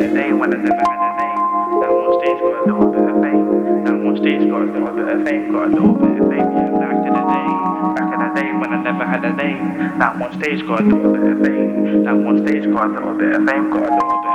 the day when I never had a name. That one stage got a little bit of fame. That one stage got a little bit of fame. Got a little bit of fame. Yeah, back in the day. Back in the day when I never had a name. That one stage got a little bit of fame. That one stage got a little bit of fame. Got a little bit